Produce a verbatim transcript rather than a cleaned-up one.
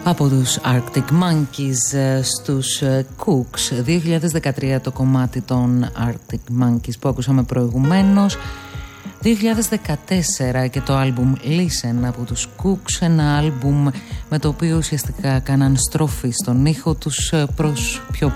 Από τους Arctic Monkeys στους Cooks. δύο χιλιάδες δεκατρία το κομμάτι των Arctic Monkeys που ακούσαμε προηγουμένως. δύο χιλιάδες δεκατέσσερα και το άλμπουμ Listen από τους Cooks, ένα άλμπουμ με το οποίο ουσιαστικά κάναν στροφή στον ήχο τους προς πιο